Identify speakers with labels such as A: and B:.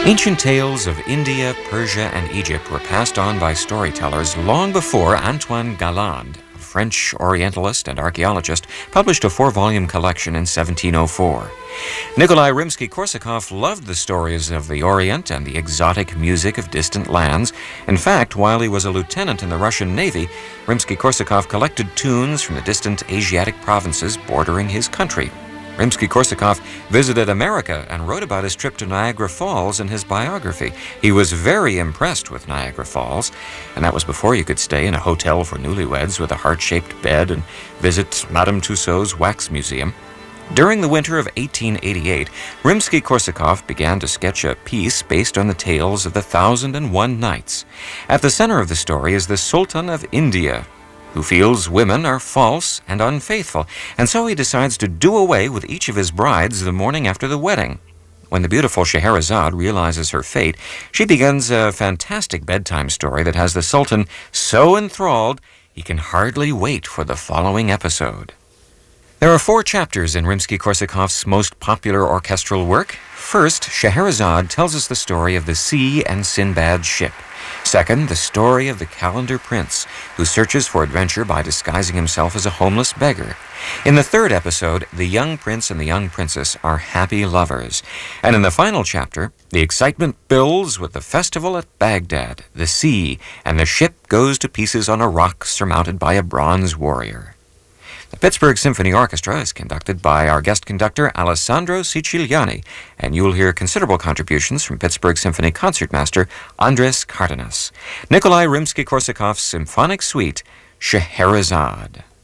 A: Ancient tales of India, Persia, and Egypt were passed on by storytellers long before Antoine Galland, a French Orientalist and archaeologist, published a 4-volume collection in 1704. Nikolai Rimsky-Korsakov loved the stories of the Orient and the exotic music of distant lands. In fact, while he was a lieutenant in the Russian Navy, Rimsky-Korsakov collected tunes from the distant Asiatic provinces bordering his country. Rimsky-Korsakov visited America and wrote about his trip to Niagara Falls in his biography. He was very impressed with Niagara Falls, and that was before you could stay in a hotel for newlyweds with a heart-shaped bed and visit Madame Tussauds Wax Museum. During the winter of 1888, Rimsky-Korsakov began to sketch a piece based on the tales of the 1001 Nights. At the center of the story is the Sultan of India, who feels women are false and unfaithful, and so he decides to do away with each of his brides the morning after the wedding. When the beautiful Scheherazade realizes her fate, she begins a fantastic bedtime story that has the Sultan so enthralled he can hardly wait for the following episode. There are 4 chapters in Rimsky-Korsakov's most popular orchestral work. First, Scheherazade tells us the story of the sea and Sinbad's ship. Second, the story of the Calendar Prince, who searches for adventure by disguising himself as a homeless beggar. In the 3rd episode, the young prince and the young princess are happy lovers. And in the final chapter, the excitement builds with the festival at Baghdad, the sea, and the ship goes to pieces on a rock surmounted by a bronze warrior. The Pittsburgh Symphony Orchestra is conducted by our guest conductor, Alessandro Siciliani, and you'll hear considerable contributions from Pittsburgh Symphony concertmaster Andres Cardenas. Nikolai Rimsky-Korsakov's Symphonic Suite, Scheherazade.